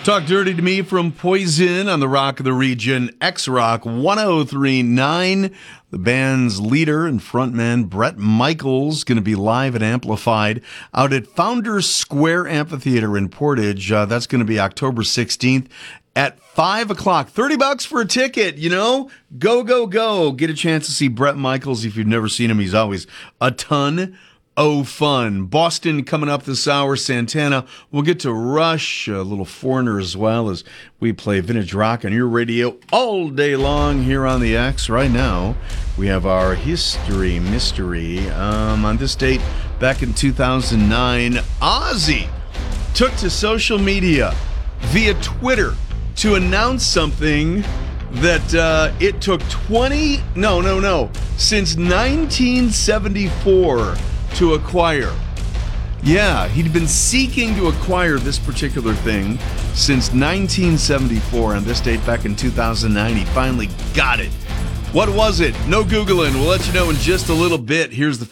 Talk Dirty to Me from Poison on the Rock of the Region, X-Rock 103.9. The band's leader and frontman, Bret Michaels, going to be live and amplified out at Founders Square Amphitheater in Portage. That's going to be October 16th at 5 o'clock. $30 for a ticket, you know? Go, go, go. Get a chance to see Bret Michaels. If you've never seen him, he's always a ton of fun. Boston coming up this hour, Santana. We'll get to Rush, a little Foreigner as well, as we play vintage rock on your radio all day long here on the X. Right now, we have our history mystery. On this date, back in 2009, Ozzy took to social media via Twitter to announce something that it took since 1974 to acquire. Yeah, he'd been seeking to acquire this particular thing since 1974. On this date back in 2009, he finally got it. What was it? No Googling. We'll let you know in just a little bit. Here's the